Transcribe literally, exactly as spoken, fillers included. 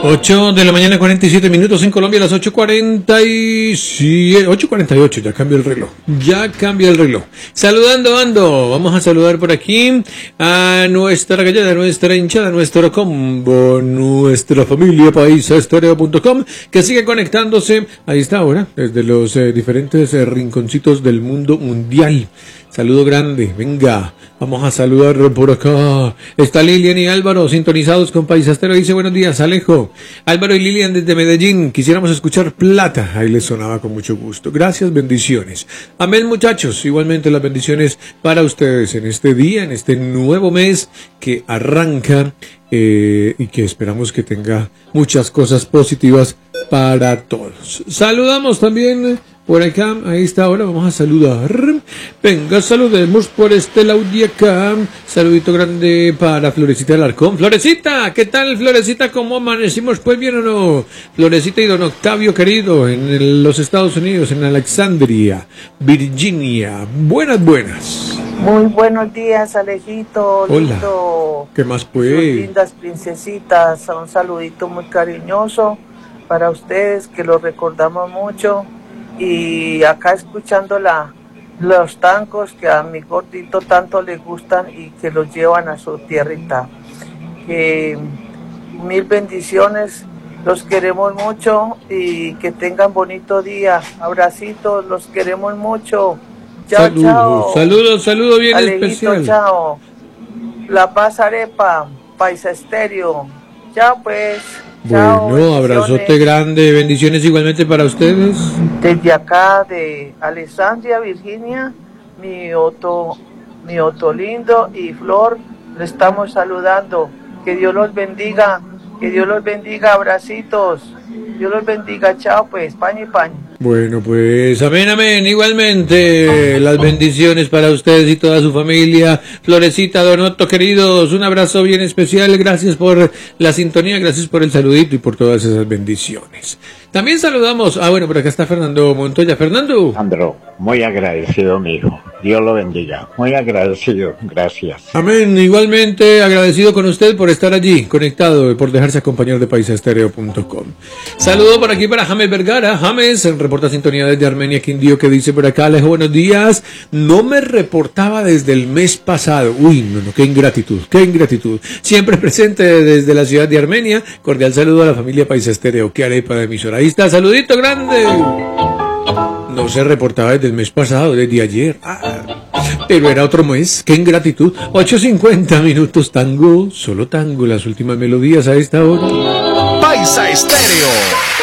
ocho de la mañana, cuarenta y siete minutos en Colombia, las ocho cuarenta y siete, ocho cuarenta y ocho, ya cambia el reloj, ya cambia el reloj. Saludando ando, vamos a saludar por aquí a nuestra gallada, nuestra hinchada, nuestro combo, nuestra familia paisa estéreo punto com, que sigue conectándose, ahí está ahora, desde los eh, diferentes eh, rinconcitos del mundo mundial. Saludo grande, venga, vamos a saludar por acá. Está Lilian y Álvaro sintonizados con Paisa Estéreo. Dice buenos días, Alejo. Álvaro y Lilian desde Medellín. Quisiéramos escuchar Plata. Ahí les sonaba con mucho gusto. Gracias, bendiciones. Amén, muchachos. Igualmente las bendiciones para ustedes en este día, en este nuevo mes que arranca eh, y que esperamos que tenga muchas cosas positivas para todos. Saludamos también por acá, ahí está, ahora vamos a saludar. Venga, saludemos por este lado de acá. Saludito grande para Florecita Alarcón. Florecita, ¿qué tal, Florecita? ¿Cómo amanecimos? Pues bien o no. Florecita y don Octavio querido, en el, los Estados Unidos, en Alexandria, Virginia. Buenas, buenas. Muy buenos días, Alejito. Hola. Lindo. ¿Qué más pues? Sus lindas princesitas. Un saludito muy cariñoso para ustedes, que los recordamos mucho. Y acá escuchando la, los tangos que a mi gordito tanto le gustan y que los llevan a su tierrita. Que mil bendiciones, los queremos mucho y que tengan bonito día. Abracitos, los queremos mucho. Chao, saludos, chao. Saludos, saludos bien Alejito, especial. Chao. La Paz Arepa, Paisa Estéreo. Chao pues. Chao, bueno, abrazote grande, bendiciones igualmente para ustedes. Desde acá de Alexandria, Virginia, mi Otto, mi Otto lindo y Flor, le estamos saludando. Que Dios los bendiga, que Dios los bendiga, abracitos. Dios los bendiga, chao pues, paño y paño. Bueno, pues, amén, amén, igualmente, las bendiciones para ustedes y toda su familia. Florecita, Don Otto, queridos, un abrazo bien especial, gracias por la sintonía, gracias por el saludito y por todas esas bendiciones. También saludamos, ah bueno, por acá está Fernando Montoya. Fernando. Sandro, muy agradecido, mi hijo, Dios lo bendiga, muy agradecido, gracias. Amén, igualmente agradecido con usted por estar allí, conectado y por dejarse acompañar de paisa estéreo punto com. Saludo por aquí para James Vergara. James, en reporta sintonía desde Armenia, Quindío, que dice por acá, Alejo, buenos días, no me reportaba desde el mes pasado. Uy, no, no, qué ingratitud, qué ingratitud. Siempre presente desde la ciudad de Armenia. Cordial saludo a la familia Paisa Estéreo, que arepa de emisora. Ahí está, saludito grande. No se reportaba desde el mes pasado, desde ayer. Ah, pero era otro mes, qué ingratitud. ocho cincuenta minutos, tango, solo tango, las últimas melodías a esta hora. Paisa Estéreo.